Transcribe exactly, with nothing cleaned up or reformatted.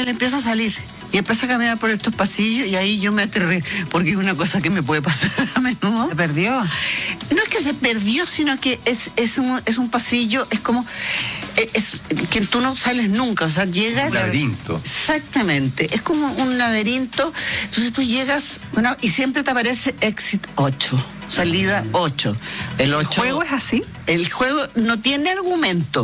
le empieza a salir. Y empieza a caminar por estos pasillos y ahí yo me aterré, porque es una cosa que me puede pasar a menudo. ¿Se perdió? No es que se perdió, sino que es, es, un, es un pasillo, es como... Es, que tú no sales nunca, o sea, llegas... Un laberinto. Exactamente, es como un laberinto, entonces tú llegas, bueno, y siempre te aparece exit ocho, salida ocho. El ocho. ¿El juego es así? El juego no tiene argumento.